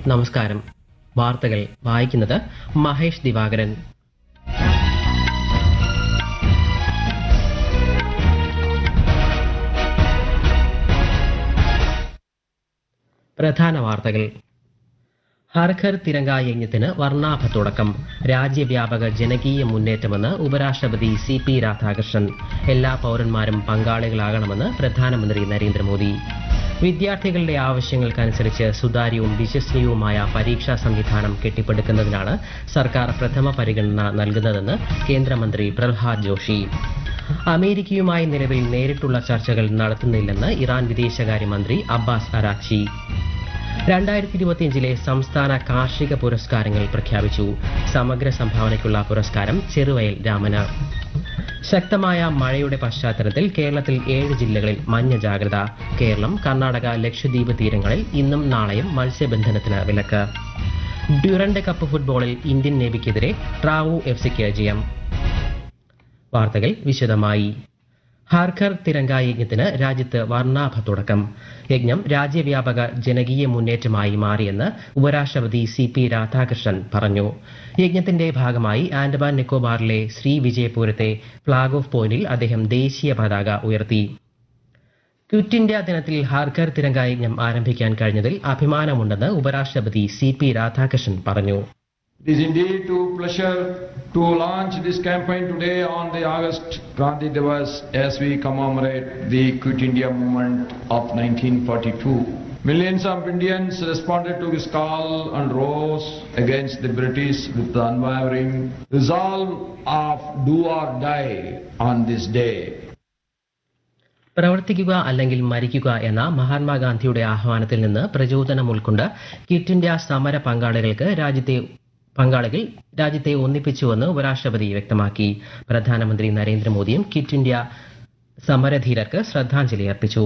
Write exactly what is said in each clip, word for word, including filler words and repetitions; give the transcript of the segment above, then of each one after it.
നമസ്കാരം. വാർത്തകൾ വായിക്കുന്നത് മഹേഷ് ദിവാകരൻ. പ്രധാന വാർത്തകൾ. ഹർ ഘർ തിരങ്ക യജ്ഞത്തിന് വർണ്ണാഭ തുടക്കം. രാജ്യവ്യാപക ജനകീയ മുന്നേറ്റമെന്ന് ഉപരാഷ്ട്രപതി സി പി രാധാകൃഷ്ണൻ. എല്ലാ പൌരന്മാരും പങ്കാളികളാകണമെന്ന് പ്രധാനമന്ത്രി നരേന്ദ്രമോദി. വിദ്യാർത്ഥികളുടെ ആവശ്യങ്ങൾക്കനുസരിച്ച് സുതാര്യവും വിശ്വസനീയവുമായ പരീക്ഷാ സംവിധാനം കെട്ടിപ്പടുക്കുന്നതിനാണ് സർക്കാർ പ്രഥമ പരിഗണന നൽകുന്നതെന്ന് കേന്ദ്രമന്ത്രി പ്രഹ്ലാദ് ജോഷി. അമേരിക്കയുമായി നിലവിൽ നേരിട്ടുള്ള ചർച്ചകൾ നടത്തുന്നില്ലെന്ന് ഇറാൻ വിദേശകാര്യമന്ത്രി അബ്ബാസ് അരാക്ചി. രണ്ടായിരത്തി ഇരുപത്തിയഞ്ചിലെ സംസ്ഥാന കാർഷിക പുരസ്കാരങ്ങൾ പ്രഖ്യാപിച്ചു. സമഗ്ര സംഭാവനയ്ക്കുള്ള പുരസ്കാരം ചെറുവയൽ രാമന്. ശക്തമായ മഴയുടെ പശ്ചാത്തലത്തിൽ കേരളത്തിൽ ഏഴ് ജില്ലകളിൽ മഞ്ഞ ജാഗ്രത. കേരളം, കർണാടക, ലക്ഷദ്വീപ് തീരങ്ങളിൽ ഇന്നും നാളെയും മത്സ്യബന്ധനത്തിന് വിലക്ക്. ഡ്യൂറന്റ് കപ്പ് ഫുട്ബോളിൽ ഇന്ത്യൻ നേവിക്കെതിരെ ട്രാവു എഫ് സിക്ക് ജയം. വാർത്തകൾ വിശദമായി. ഹർ ഘർ തിരങ്ക യജ്ഞത്തിന് രാജ്യത്ത് വർണ്ണാഭ തുടക്കം. യജ്ഞം രാജ്യവ്യാപക ജനകീയ മുന്നേറ്റമായി മാറിയെന്ന് ഉപരാഷ്ട്രപതി സി പി രാധാകൃഷ്ണൻ പറഞ്ഞു. യജ്ഞത്തിന്റെ ഭാഗമായി ആൻഡമാൻ നിക്കോബാറിലെ ശ്രീവിജയപുരത്തെ ഫ്ളാഗ് ഓഫ് പോയിന്റിൽ അദ്ദേഹം ദേശീയ പതാക ഉയർത്തി. ക്വിറ്റ് ഇന്ത്യ ദിനത്തിൽ ഹർ ഘർ തിരങ്ക യജ്ഞം ആരംഭിക്കാൻ കഴിഞ്ഞതിൽ അഭിമാനമുണ്ടെന്ന് ഉപരാഷ്ട്രപതി സി പി രാധാകൃഷ്ണൻ പറഞ്ഞു. It is indeed a pleasure to launch this campaign today on the August Krandi Divas as we commemorate the Quit India movement of nineteen forty-two. Millions of Indians responded to this call and rose against the British with the unwavering resolve of do or die on this day. പ്രവർത്തിക്കുക അല്ലെങ്കിൽ മരിക്കുക എന്ന മഹാത്മാഗാന്ധിയുടെ ആഹ്വാനത്തിൽ നിന്ന് പ്രചോദനം ഉൾക്കൊണ്ട് quit India സമര പങ്കാളികൾക്ക് രാജ്യത്തെ പങ്കാളികൾ രാജ്യത്തെ ഒന്നിപ്പിച്ചുവെന്ന് ഉപരാഷ്ട്രപതി വ്യക്തമാക്കി. പ്രധാനമന്ത്രി നരേന്ദ്രമോദിയും ക്വിറ്റ് ഇന്ത്യ സമരധീരർക്ക് ശ്രദ്ധാഞ്ജലി അർപ്പിച്ചു.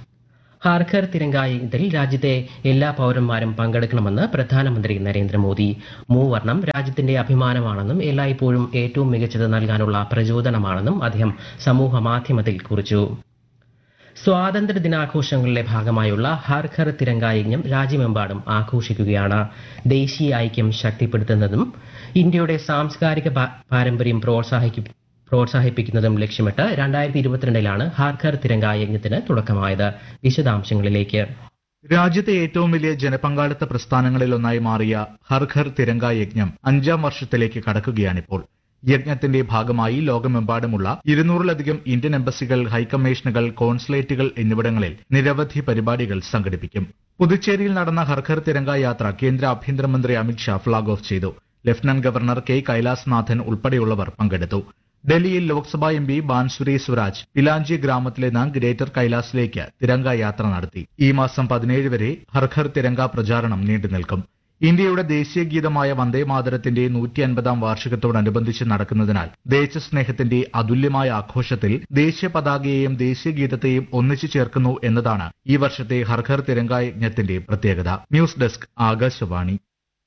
ഹർ ഘർ തിരങ്ക യജ്ഞത്തിൽ രാജ്യത്തെ എല്ലാ പൌരന്മാരും പങ്കെടുക്കണമെന്ന് പ്രധാനമന്ത്രി നരേന്ദ്രമോദി. മൂവർണ്ണം രാജ്യത്തിന്റെ അഭിമാനമാണെന്നും എല്ലായ്പ്പോഴും ഏറ്റവും മികച്ചത് നൽകാനുള്ള പ്രചോദനമാണെന്നും അദ്ദേഹം സമൂഹ മാധ്യമത്തിൽ കുറിച്ചു. സ്വാതന്ത്ര്യ ദിനാഘോഷങ്ങളുടെ ഭാഗമായുള്ള ഹർ ഘർ തിരങ്ക യജ്ഞം രാജ്യമെമ്പാടും ആഘോഷിക്കുകയാണ്. ദേശീയ ഐക്യം ശക്തിപ്പെടുത്തുന്നതും ഇന്ത്യയുടെ സാംസ്കാരിക പാരമ്പര്യം പ്രോത്സാഹിപ്പിക്കുന്നതും ലക്ഷ്യമിട്ട് രണ്ടായിരത്തി ഇരുപത്തിരണ്ടിലാണ് ഹർ ഘർ തിരങ്ക യജ്ഞത്തിന് തുടക്കമായത്. വിശദാംശങ്ങളിലേക്ക്. രാജ്യത്തെ ഏറ്റവും വലിയ ജനപങ്കാളിത്ത പ്രസ്ഥാനങ്ങളിലൊന്നായി മാറിയ ഹർ ഘർ തിരങ്ക യജ്ഞം അഞ്ചാം വർഷത്തിലേക്ക് കടക്കുകയാണിപ്പോൾ. യജ്ഞത്തിന്റെ ഭാഗമായി ലോകമെമ്പാടുമുള്ള ഇരുന്നൂറിലധികം ഇന്ത്യൻ എംബസികൾ, ഹൈക്കമ്മീഷനുകൾ, കോൺസുലേറ്റുകൾ എന്നിവിടങ്ങളിൽ നിരവധി പരിപാടികൾ സംഘടിപ്പിക്കും. പുതുച്ചേരിയിൽ നടന്ന ഹർ ഘർ തിരങ്ക യാത്ര കേന്ദ്ര ആഭ്യന്തരമന്ത്രി അമിത്ഷാ ഫ്ളാഗ് ഓഫ് ചെയ്തു. ലഫ്റ്റനന്റ് ഗവർണർ കെ കൈലാസ്നാഥൻ ഉൾപ്പെടെയുള്ളവർ പങ്കെടുത്തു. ഡൽഹിയിൽ ലോക്സഭാ എം പി ബാൻസുരി സ്വരാജ് പിലാഞ്ചി ഗ്രാമത്തിൽ നിന്ന് ഗ്രേറ്റർ കൈലാസിലേക്ക് തിരങ്ക യാത്ര നടത്തി. ഈ മാസം പതിനേഴ് വരെ ഹർ ഘർ തിരങ്ക പ്രചാരണം നീണ്ടുനിൽക്കും. ഇന്ത്യയുടെ ദേശീയ ഗീതമായ വന്ദേമാതരത്തിന്റെ നൂറ്റി അൻപതാം വാർഷികത്തോടനുബന്ധിച്ച് നടക്കുന്നതിനാൽ ദേശസ്നേഹത്തിന്റെ അതുല്യമായ ആഘോഷത്തിൽ ദേശീയ പതാകയെയും ദേശീയ ഗീതത്തെയും ഒന്നിച്ചു ചേർക്കുന്നു എന്നതാണ് ഈ വർഷത്തെ ഹർ ഘർ തിരങ്ക യജ്ഞത്തിന്റെ പ്രത്യേകത. News desk, Akashvani.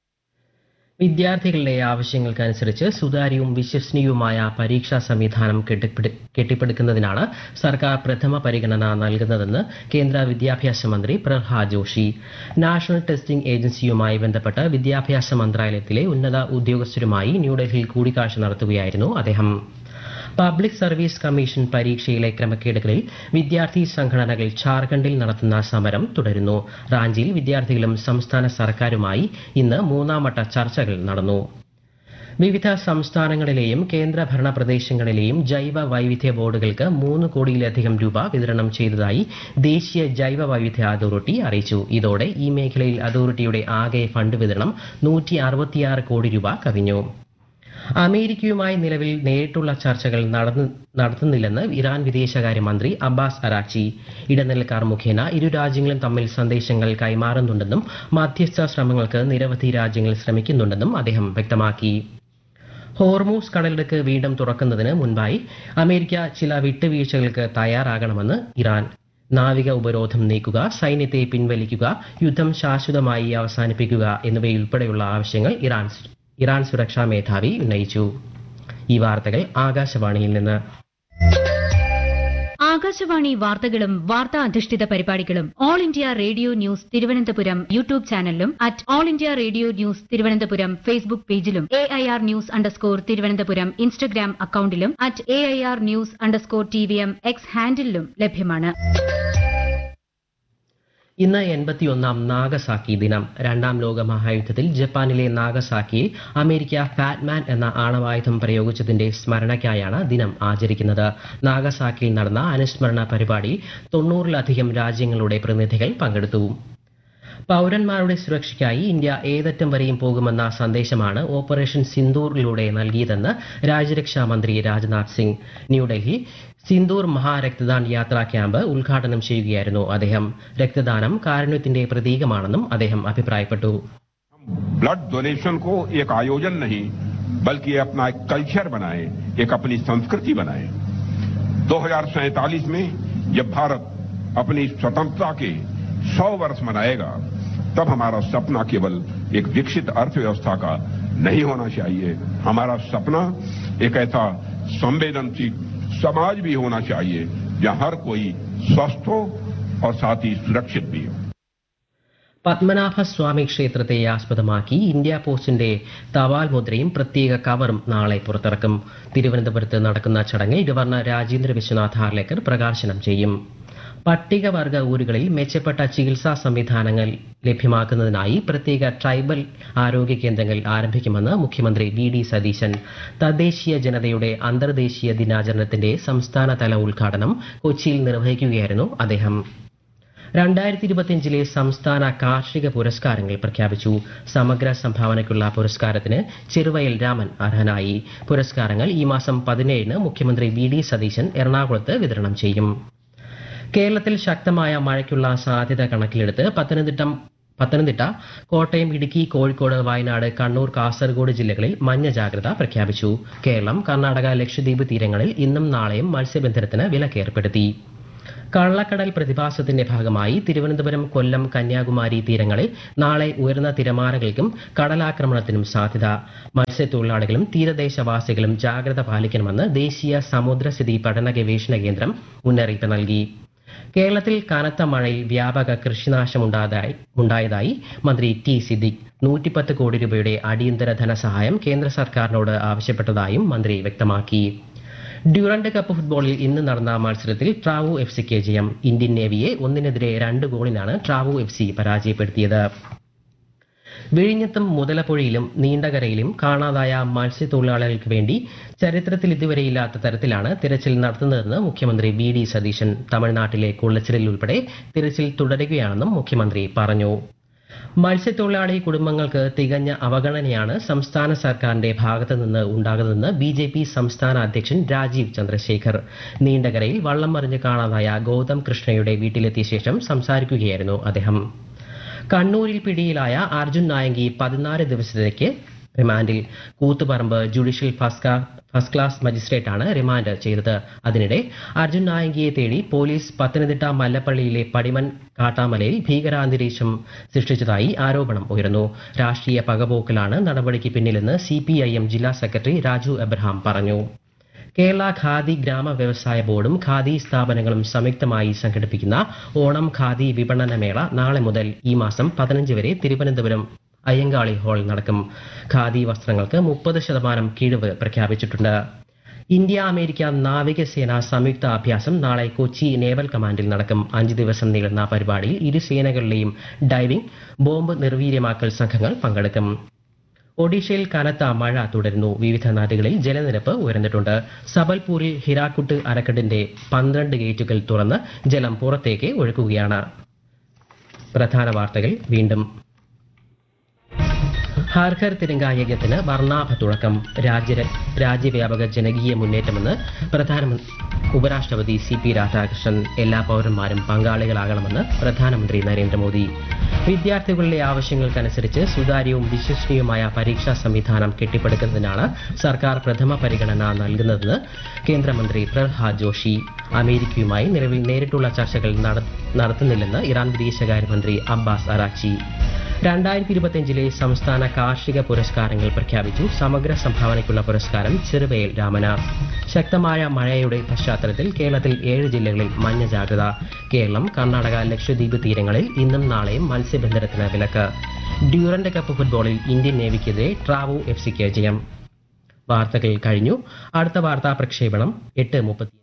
വിദ്യാർത്ഥികളുടെ ആവശ്യങ്ങൾക്കനുസരിച്ച് സുതാര്യവും വിശ്വസനീയവുമായ പരീക്ഷാ സംവിധാനം കെട്ടിപ്പടുക്കുന്നതിനാണ് സർക്കാർ പ്രഥമ പരിഗണന നൽകുന്നതെന്ന് കേന്ദ്ര വിദ്യാഭ്യാസ മന്ത്രി പ്രഹ്ലാദ് ജോഷി. നാഷണൽ ടെസ്റ്റിംഗ് ഏജൻസിയുമായി ബന്ധപ്പെട്ട് വിദ്യാഭ്യാസ മന്ത്രാലയത്തിലെ ഉന്നത ഉദ്യോഗസ്ഥരുമായി ന്യൂഡൽഹിയിൽ കൂടിക്കാഴ്ച നടത്തുകയായിരുന്നു അദ്ദേഹം. പബ്ലിക് സർവീസ് കമ്മീഷൻ പരീക്ഷയിലെ ക്രമക്കേടുകളിൽ വിദ്യാർത്ഥി സംഘടനകൾ ഝാർഖണ്ഡിൽ നടത്തുന്ന സമരം തുടരുന്നു. റാഞ്ചിയിൽ വിദ്യാർത്ഥികളും സംസ്ഥാന സർക്കാരുമായി ഇന്ന് മൂന്നാംവട്ട ചർച്ചകൾ നടന്നു. വിവിധ സംസ്ഥാനങ്ങളിലെയും കേന്ദ്രഭരണ പ്രദേശങ്ങളിലെയും ജൈവ വൈവിധ്യ ബോർഡുകൾക്ക് മൂന്ന് കോടിയിലധികം രൂപ വിതരണം ചെയ്തതായി ദേശീയ ജൈവ വൈവിധ്യ അതോറിറ്റി അറിയിച്ചു. ഇതോടെ ഈ മേഖലയിൽ അതോറിറ്റിയുടെ ആകെ ഫണ്ട് വിതരണം നൂറ്റി അറുപത്തിയാറ് കോടി രൂപ കവിഞ്ഞു. അമേരിക്കയുമായി നിലവിൽ നേരിട്ടുള്ള ചർച്ചകൾ നടത്തുന്നില്ലെന്ന് ഇറാൻ വിദേശകാര്യമന്ത്രി അബ്ബാസ് അരാക്ചി. ഇടനിലക്കാർ മുഖേന ഇരു രാജ്യങ്ങളും തമ്മിൽ സന്ദേശങ്ങൾ കൈമാറുന്നുണ്ടെന്നും മധ്യസ്ഥ ശ്രമങ്ങൾക്ക് നിരവധി രാജ്യങ്ങൾ ശ്രമിക്കുന്നുണ്ടെന്നും അദ്ദേഹം വ്യക്തമാക്കി. ഹോർമൂസ് കടലിടുക്ക് വീണ്ടും തുറക്കുന്നതിന് മുൻപായി അമേരിക്ക ചില വിട്ടുവീഴ്ചകൾക്ക് തയ്യാറാകണമെന്ന് ഇറാൻ. നാവിക ഉപരോധം നീക്കുക, സൈന്യത്തെ പിൻവലിക്കുക, യുദ്ധം ശാശ്വതമായി അവസാനിപ്പിക്കുക എന്നിവയുൾപ്പെടെയുള്ള ആവശ്യങ്ങൾ ഇറാൻ ഇറാൻ സുരക്ഷാ മേധാവി ഉന്നയിച്ചു. ഈ വാർത്തകൾ ആകാശവാണിയിൽ നിന്ന്. ആകാശവാണി വാർത്തകളും വാർത്താ അധിഷ്ഠിത പരിപാടികളും all India radio news Thiruvananthapuram YouTube ചാനലിലും at all India radio news Thiruvananthapuram Facebook പേജിലും A I R news underscore Thiruvananthapuram Instagram അക്കൌണ്ടിലും at A I R news underscore T V M X ഹാൻഡിലും ലഭ്യമാണ്. ഇന്ന് എൺപത്തിയൊന്നാം നാഗസാക്കി ദിനം. രണ്ടാം ലോക മഹായുദ്ധത്തിൽ ജപ്പാനിലെ നാഗസാക്കിയിൽ അമേരിക്ക ഫാറ്റ്മാൻ എന്ന ആണവായുധം പ്രയോഗിച്ചതിന്റെ സ്മരണയ്ക്കായാണ് ദിനം ആചരിക്കുന്നത്. നാഗസാക്കിയിൽ നടന്ന അനുസ്മരണ പരിപാടിയിൽ തൊണ്ണൂറിലധികം രാജ്യങ്ങളുടെ പ്രതിനിധികൾ പങ്കെടുത്തു. പൌരന്മാരുടെ സുരക്ഷയ്ക്കായി ഇന്ത്യ ഏതറ്റം വരെയും പോകുമെന്ന സന്ദേശമാണ് ഓപ്പറേഷൻ സിന്ദൂറിലൂടെ നൽകിയതെന്ന് രാജ്യരക്ഷാ മന്ത്രി രാജ്നാഥ് സിംഗ്. ന്യൂഡൽഹി സിന്ദൂർ മഹാരക്തദാൻ യാത്രാ ക്യാമ്പ് ഉദ്ഘാടനം ചെയ്യുകയായിരുന്നു അദ്ദേഹം. രക്തദാനം കാരുണ്യത്തിന്റെ പ്രതീകമാണെന്നും അദ്ദേഹം അഭിപ്രായപ്പെട്ടു. ब्लड डोनेशन को एक आयोजन नहीं बल्कि अपना एक कल्चर बनाए, एक अपनी संस्कृति बनाए. दो हज़ार सैंतालीस में जब भारत अपनी स्वतंत्रता के सौ वर्ष मनाएगा तब हमारा सपना केवल एक विकसित अर्थव्यवस्था का नहीं होना चाहिए. हमारा सपना एक ऐसा संवेदनशील समाज भी होना चाहिए जहां हर कोई स्वस्थ हो और साथ ही सुरक्षित भी हो. പത്മനാഭസ്വാമി ക്ഷേത്രത്തെ ആസ്പദമാക്കി ഇന്ത്യ പോസ്റ്റിന്റെ തപാൽ മുദ്രയും പ്രത്യേക കവറും നാളെ പുറത്തിറക്കും. തിരുവനന്തപുരത്ത് നടക്കുന്ന ചടങ്ങിൽ ഗവർണർ രാജേന്ദ്ര വിശ്വനാഥ് ഹാർലേക്കർ പ്രകാശനം ചെയ്യും. പട്ടികവർഗ ഊരുകളിൽ മെച്ചപ്പെട്ട ചികിത്സാ സംവിധാനങ്ങൾ ലഭ്യമാക്കുന്നതിനായി പ്രത്യേക ട്രൈബൽ ആരോഗ്യ കേന്ദ്രങ്ങൾ ആരംഭിക്കുമെന്ന് മുഖ്യമന്ത്രി വി ഡി സതീശൻ. തദ്ദേശീയ ജനതയുടെ അന്തർദേശീയ ദിനാചരണത്തിന്റെ സംസ്ഥാനതല ഉദ്ഘാടനം കൊച്ചിയിൽ നിർവഹിക്കുകയായിരുന്നു അദ്ദേഹം. രണ്ടായിരത്തി ഇരുപത്തിയഞ്ചിലെ സംസ്ഥാന കാർഷിക പുരസ്കാരങ്ങൾ പ്രഖ്യാപിച്ചു. സമഗ്ര സംഭാവനയ്ക്കുള്ള പുരസ്കാരത്തിന് ചെറുവയൽ രാമൻ അർഹനായി. പുരസ്കാരങ്ങൾ ഈ മാസം പതിനേഴിന് മുഖ്യമന്ത്രി വി ഡി സതീശൻ എറണാകുളത്ത് വിതരണം ചെയ്യും. കേരളത്തിൽ ശക്തമായ മഴയ്ക്കുള്ള സാധ്യത കണക്കിലെടുത്ത് പത്തനംതിട്ട പത്തനംതിട്ട കോട്ടയം, ഇടുക്കി, കോഴിക്കോട്, വയനാട്, കണ്ണൂർ, കാസർഗോഡ് ജില്ലകളിൽ മഞ്ഞ ജാഗ്രത പ്രഖ്യാപിച്ചു. കേരളം, കർണാടക, ലക്ഷദ്വീപ് തീരങ്ങളിൽ ഇന്നും നാളെയും മത്സ്യബന്ധനത്തിന് വിലക്കേർപ്പെടുത്തി. കള്ളക്കടൽ പ്രതിഭാസത്തിന്റെ ഭാഗമായി തിരുവനന്തപുരം, കൊല്ലം, കന്യാകുമാരി തീരങ്ങളിൽ നാളെ ഉയർന്ന തിരമാലകൾക്കും കടലാക്രമണത്തിനും സാധ്യത. മത്സ്യത്തൊഴിലാളികളും തീരദേശവാസികളും ജാഗ്രത പാലിക്കണമെന്ന് ദേശീയ സമുദ്രസ്ഥിതി പഠന ഗവേഷണ കേന്ദ്രം മുന്നറിയിപ്പ് നൽകി. കേരളത്തിൽ കനത്ത മഴയിൽ വ്യാപക കൃഷിനാശമുണ്ടായതായി ഉണ്ടായതായി മന്ത്രി ടി സിദ്ദിഖ്. നൂറ്റിപ്പത്ത് കോടി രൂപയുടെ അടിയന്തര ധനസഹായം കേന്ദ്ര സർക്കാരിനോട് ആവശ്യപ്പെട്ടതായും മന്ത്രി വ്യക്തമാക്കി. ഡ്യൂറന്റ് കപ്പ് ഫുട്ബോളിൽ ഇന്ന് നടന്ന മത്സരത്തിൽ ട്രാവു എഫ് സിക്ക് ജയം. ഇന്ത്യൻ നേവിയെ ഒന്നിനെതിരെ രണ്ട് ഗോളിനാണ് ട്രാവു എഫ് സി പരാജയപ്പെടുത്തിയത്. വിഴിഞ്ഞത്തും മുതലപ്പുഴയിലും നീണ്ടകരയിലും കാണാതായ മത്സ്യത്തൊഴിലാളികൾക്ക് വേണ്ടി ചരിത്രത്തിൽ ഇതുവരെയില്ലാത്ത തരത്തിലാണ് തിരച്ചിൽ നടത്തുന്നതെന്ന് മുഖ്യമന്ത്രി വി ഡി സതീശൻ. തമിഴ്നാട്ടിലെ കുള്ളച്ചിലിൽ ഉൾപ്പെടെ തിരച്ചിൽ തുടരുകയാണെന്നും മുഖ്യമന്ത്രി പറഞ്ഞു. മത്സ്യത്തൊഴിലാളി കുടുംബങ്ങൾക്ക് തികഞ്ഞ അവഗണനയാണ് സംസ്ഥാന സർക്കാരിന്റെ ഭാഗത്തു നിന്ന് ഉണ്ടാകുന്നതെന്ന് ബി ജെ പി സംസ്ഥാന അധ്യക്ഷൻ രാജീവ് ചന്ദ്രശേഖർ. നീണ്ടകരയിൽ വള്ളം മറിഞ്ഞ് കാണാതായ ഗൗതം കൃഷ്ണയുടെ വീട്ടിലെത്തിയ ശേഷം സംസാരിക്കുകയായിരുന്നു അദ്ദേഹം. കണ്ണൂരിൽ പിടിയിലായ അർജുൻ നായങ്കി പതിനാല് ദിവസത്തേക്ക് റിമാൻഡിൽ. Koothuparamba judicial first class മജിസ്ട്രേറ്റാണ് remand ചെയ്തത്. അതിനിടെ അർജുൻ നായങ്കിയെ തേടി പോലീസ് പത്തനംതിട്ട മല്ലപ്പള്ളിയിലെ പടിമൺ കാട്ടാമലയിൽ ഭീകരാന്തരീക്ഷം സൃഷ്ടിച്ചതായി ആരോപണം ഉയർന്നു. രാഷ്ട്രീയ പകപോക്കലാണ് നടപടിക്ക് പിന്നിലെന്ന് സി പി ഐ എം ജില്ലാ സെക്രട്ടറി രാജു എബ്രഹാം പറഞ്ഞു. കേരള ഖാദി ഗ്രാമ വ്യവസായ ബോർഡും ഖാദി സ്ഥാപനങ്ങളും സംയുക്തമായി സംഘടിപ്പിക്കുന്ന ഓണം ഖാദി വിപണന മേള നാളെ മുതൽ ഈ മാസം പതിനഞ്ച് വരെ തിരുവനന്തപുരം അയ്യങ്കാളി ഹാൾ നടക്കും. ഖാദി വസ്ത്രങ്ങൾക്ക് മുപ്പത് ശതമാനം കിഴിവ് പ്രഖ്യാപിച്ചിട്ടുണ്ട്. ഇന്ത്യ അമേരിക്ക നാവികസേന സംയുക്ത അഭ്യാസം നാളെ കൊച്ചി നേവൽ കമാൻഡിൽ നടക്കും. അഞ്ച് ദിവസം നീളുന്ന പരിപാടിയിൽ ഇരു സേനകളിലെയും ഡൈവിംഗ്, ബോംബ് നിർവീര്യമാക്കൽ സംഘങ്ങൾ പങ്കെടുക്കും. ഒഡീഷയിൽ കനത്ത മഴ തുടരുന്നു. വിവിധ നദികളിൽ ജലനിരപ്പ് ഉയർന്നിട്ടുണ്ട്. സബൽപൂരിൽ ഹിരാക്കുട്ട് അണക്കെട്ടിന്റെ പന്ത്രണ്ട് ഗേറ്റുകൾ തുറന്ന് ജലം പുറത്തേക്ക് ഒഴുക്കുകയാണ്. പ്രധാന വാർത്തകൾ വീണ്ടും. ഹർ ഘർ തിരങ്ക യജ്ഞത്തിന് വർണ്ണാഭ തുടക്കം. രാജ്യ രാജ്യവ്യാപക ജനകീയ മുന്നേറ്റമെന്ന് പ്രധാനമന്ത്രി ഉപരാഷ്ട്രപതി സി പി രാധാകൃഷ്ണൻ. എല്ലാ പൌരന്മാരും പങ്കാളികളാകണമെന്ന് പ്രധാനമന്ത്രി നരേന്ദ്രമോദി. വിദ്യാർത്ഥികളുടെ ആവശ്യങ്ങൾക്കനുസരിച്ച് സുതാര്യവും വിശ്വസനീയവുമായ പരീക്ഷാ സംവിധാനം കെട്ടിപ്പടുക്കുന്നതിനാണ് സർക്കാർ പ്രഥമ പരിഗണന നൽകുന്നതെന്ന് കേന്ദ്രമന്ത്രി പ്രഹ്ലാദ് ജോഷി. അമേരിക്കയുമായി നിലവിൽ നേരിട്ടുള്ള ചർച്ചകൾ നടത്തുന്നില്ലെന്ന് ഇറാൻ വിദേശകാര്യമന്ത്രി അബ്ബാസ് അറാക്ചി. രണ്ടായിരത്തി ഇരുപത്തിയഞ്ചിലെ സംസ്ഥാന കാർഷിക പുരസ്കാരങ്ങൾ പ്രഖ്യാപിച്ചു. സമഗ്ര സംഭാവനയ്ക്കുള്ള പുരസ്കാരം ചെറുവയൽ രാമന്. ശക്തമായ മഴയുടെ പശ്ചാത്തലത്തിൽ കേരളത്തിൽ ഏഴ് ജില്ലകളിൽ മഞ്ഞ ജാഗ്രത. കേരളം, കർണാടക, ലക്ഷദ്വീപ് തീരങ്ങളിൽ ഇന്നും നാളെയും മത്സ്യബന്ധനത്തിന് വിലക്ക്. ഡ്യൂറന്റ് കപ്പ് ഫുട്ബോളിൽ ഇന്ത്യൻ നേവിക്കെതിരെ ട്രാവോ എഫ് സിക്ക് ജയം. വാർത്തകൾ കഴിഞ്ഞു. അടുത്ത വാർത്താ പ്രക്ഷേപണം എട്ട് മുപ്പത്തി